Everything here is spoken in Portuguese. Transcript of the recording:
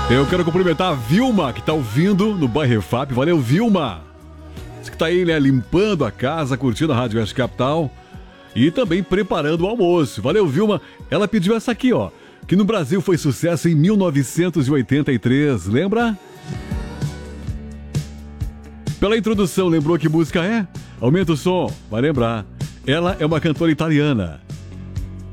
Eu quero cumprimentar a Vilma, que tá ouvindo no bairro Refap. Valeu, Vilma! Você que tá aí, né, limpando a casa, curtindo a Rádio Oeste Capital e também preparando o almoço. Valeu, Vilma! Ela pediu essa aqui, ó, que no Brasil foi sucesso em 1983, lembra? Pela introdução, lembrou que música é? Aumenta o som, vai lembrar. Ela é uma cantora italiana.